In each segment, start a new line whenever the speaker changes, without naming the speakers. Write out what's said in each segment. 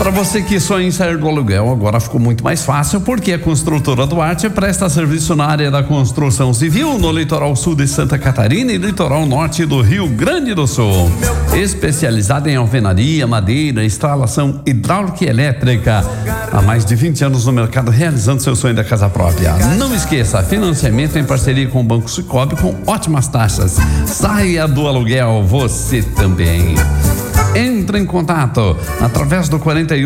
Para você que sonha em sair do aluguel, agora ficou muito mais fácil, porque a Construtora Duarte presta serviço na área da construção civil no litoral sul de Santa Catarina e litoral norte do Rio Grande do Sul. Especializada em alvenaria, madeira, instalação hidráulica e elétrica. Há mais de 20 anos no mercado, realizando seu sonho da casa própria. Não esqueça, financiamento em parceria com o Banco Sicoob com ótimas taxas. Saia do aluguel, você também. Entre em contato através do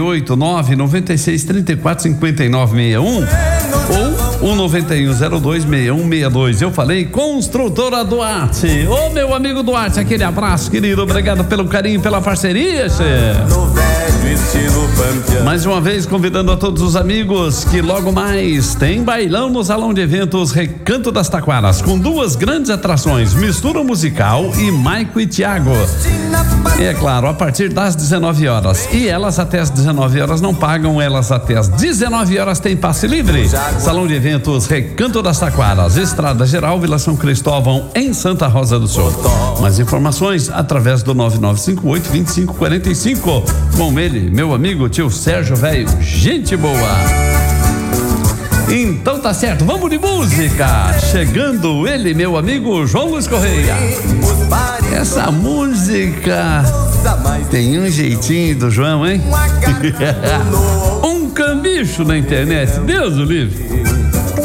489-9634-5961 ou o 9102-6162. Eu falei Construtora Duarte. Ô, meu amigo Duarte, aquele abraço, querido. Obrigado pelo carinho, pela parceria, mais uma vez convidando a todos os amigos que logo mais tem bailão no Salão de Eventos Recanto das Taquaras, com duas grandes atrações, mistura musical e Maico e Thiago. E é claro, a partir das 19 horas. E elas até as 19 horas não pagam, elas até as 19 horas tem passe livre. Salão de Eventos Recanto das Taquaras, Estrada Geral, Vila São Cristóvão, em Santa Rosa do Sul. Mais informações através do 9958-2545. Com ele, meu amigo tio Sérgio Velho, gente boa. Então tá certo, vamos de música. Chegando ele, meu amigo João Luiz Correia. Essa música tem um jeitinho do João, hein? Um cambicho na internet, Deus o livre.